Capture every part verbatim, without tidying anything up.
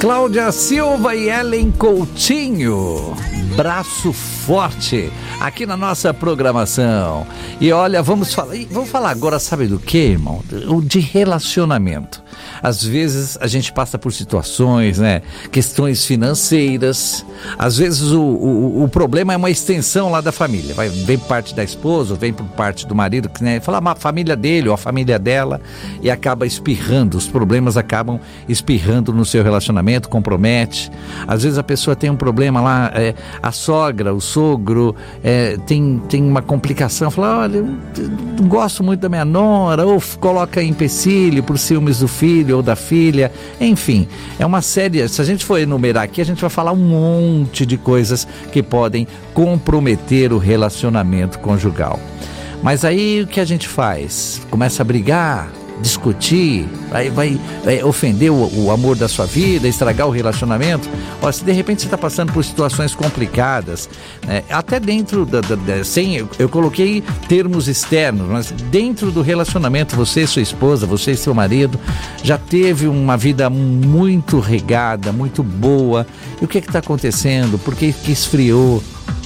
Cláudia Silva e Ellen Coutinho, Braço Forte, aqui na nossa programação. E olha, vamos falar, vamos falar agora, sabe do que, irmão? O de relacionamento. Às vezes a gente passa por situações, né? Questões financeiras. Às vezes o, o, o problema é uma extensão lá da família. Vai, vem por parte da esposa, vem por parte do marido, que, né, fala a família dele ou a família dela, e acaba espirrando. Os problemas acabam espirrando no seu relacionamento, compromete. Às vezes a pessoa tem um problema lá, é, a sogra, o sogro, é, tem, tem uma complicação. Fala, olha, eu não gosto muito da minha nora, ou coloca empecilho por ciúmes do filho ou da filha, enfim, é uma série. Se a gente for enumerar aqui, a gente vai falar um monte de coisas que podem comprometer o relacionamento conjugal. Mas aí o que a gente faz? Começa a brigar, discutir, aí vai, vai ofender o, o amor da sua vida, estragar o relacionamento. Ó, se de repente você está passando por situações complicadas, né, até dentro da, da, da sem, eu, eu coloquei termos externos, mas dentro do relacionamento, você e sua esposa, você e seu marido, já teve uma vida muito regada, muito boa. E o que está acontecendo? Por que que esfriou?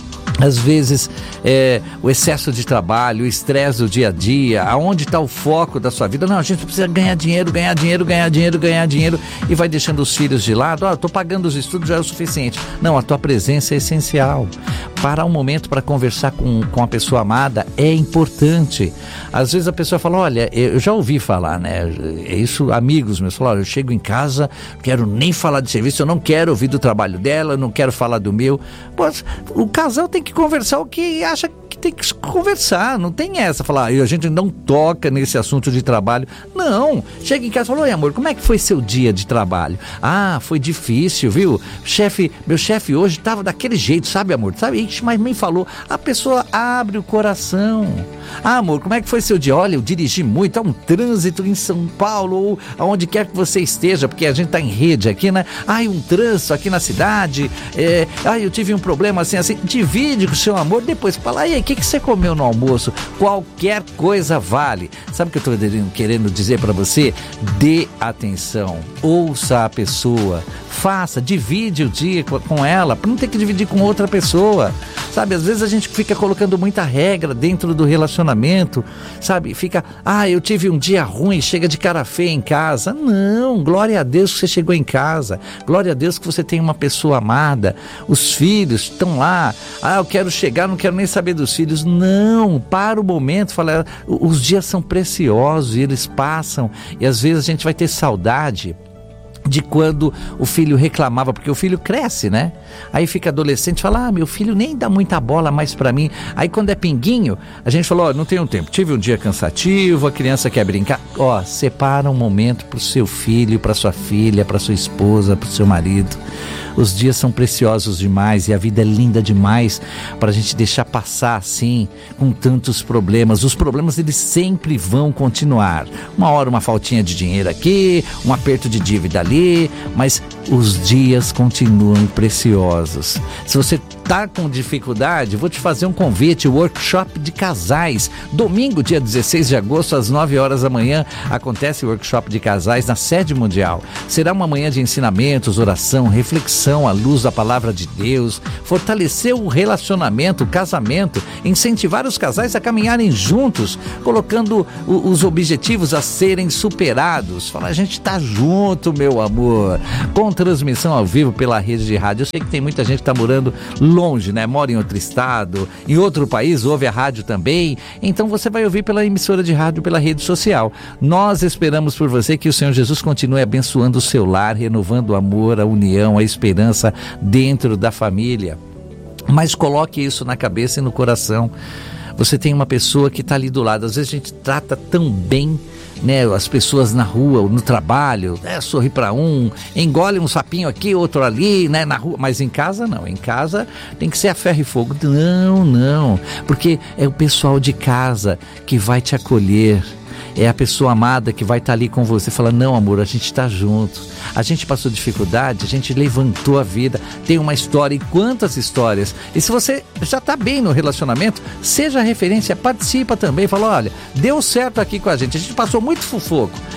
Às vezes é, o excesso de trabalho, o estresse do dia a dia, aonde está o foco da sua vida? Não, a gente precisa ganhar dinheiro, ganhar dinheiro, ganhar dinheiro, ganhar dinheiro, e vai deixando os filhos de lado. Ah, estou pagando os estudos, já é o suficiente. Não, a tua presença é essencial. Parar um momento para conversar com, com a pessoa amada é importante. Às vezes a pessoa fala, olha, eu já ouvi falar, né? É isso, amigos meus falaram, eu chego em casa, quero nem falar de serviço, eu não quero ouvir do trabalho dela, eu não quero falar do meu. Pô, o casal tem que conversar o que acha que tem que conversar, não tem essa, falar, a gente não toca nesse assunto de trabalho. Não, chega em casa e fala, oi amor, como é que foi seu dia de trabalho? Ah, foi difícil, viu? Chefe, meu chefe hoje estava daquele jeito, sabe amor? Sabe, ixi, mas me falou. A pessoa abre o coração. Ah amor, como é que foi seu dia? Olha, eu dirigi muito, há um trânsito em São Paulo, ou aonde quer que você esteja, porque a gente tá em rede aqui, né? Ai, um trânsito aqui na cidade, é, ai, eu tive um problema assim, assim, divide com o seu amor, depois fala, e aí, o que, que você comeu no almoço? Qualquer coisa vale. Sabe o que eu tô querendo dizer para você? Dê atenção, ouça a pessoa, faça, divide o dia com ela, para não ter que dividir com outra pessoa, sabe? Às vezes a gente fica colocando muita regra dentro do relacionamento, sabe? Fica, ah, eu tive um dia ruim, chega de cara feia em casa. Não, glória a Deus que você chegou em casa, glória a Deus que você tem uma pessoa amada, os filhos estão lá, ah, eu quero chegar, não quero nem saber dos filhos. Não, para o momento, fala, os dias são preciosos e eles passam, e às vezes a gente vai ter saudade de quando o filho reclamava, porque o filho cresce, né? Aí fica adolescente, fala, ah, meu filho nem dá muita bola mais pra mim. Aí quando é pinguinho, a gente falou, ó, não tenho tempo, tive um dia cansativo, a criança quer brincar. Ó, separa um momento pro seu filho, pra sua filha, pra sua esposa, pro seu marido. Os dias são preciosos demais e a vida é linda demais para a gente deixar passar assim, com tantos problemas. Os problemas, eles sempre vão continuar. Uma hora uma faltinha de dinheiro aqui, um aperto de dívida ali, mas os dias continuam preciosos. Se você tá com dificuldade, vou te fazer um convite, workshop de casais. Domingo, dia dezesseis de agosto, às nove horas da manhã, acontece o workshop de casais na sede mundial. Será uma manhã de ensinamentos, oração, reflexão à luz da palavra de Deus, fortalecer o relacionamento, o casamento, incentivar os casais a caminharem juntos, colocando o, os objetivos a serem superados. Fala, a gente tá junto, meu amor, com transmissão ao vivo pela rede de rádio. Eu sei que tem muita gente que tá morando longe, né? Mora em outro estado, em outro país, ouve a rádio também. Então você vai ouvir pela emissora de rádio, pela rede social. Nós esperamos por você que o Senhor Jesus continue abençoando o seu lar, renovando o amor, a união, a esperança dentro da família. Mas coloque isso na cabeça e no coração. Você tem uma pessoa que está ali do lado. Às vezes a gente trata tão bem, né, as pessoas na rua, no trabalho, né, sorri para um, engole um sapinho aqui, outro ali, né, na rua, mas em casa não, em casa tem que ser a ferro e fogo. Não, não, porque é o pessoal de casa que vai te acolher, é a pessoa amada que vai estar ali com você, fala, não amor, a gente está junto, a gente passou dificuldade, a gente levantou a vida, tem uma história, e quantas histórias. E se você já está bem no relacionamento, seja referência, participa também, fala, olha, deu certo aqui com a gente, a gente passou muito sufoco,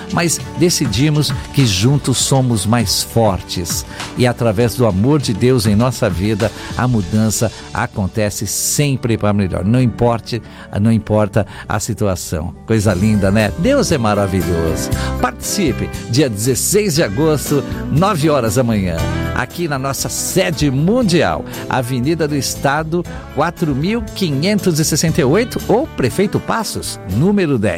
mas decidimos que juntos somos mais fortes. E através do amor de Deus em nossa vida, a mudança acontece sempre para melhor. Não importa, não importa a situação. Coisa linda, né? Deus é maravilhoso. Participe, dia dezesseis de agosto, nove horas da manhã, aqui na nossa sede mundial, Avenida do Estado, quatro mil quinhentos e sessenta e oito, ou Prefeito Passos, número dez.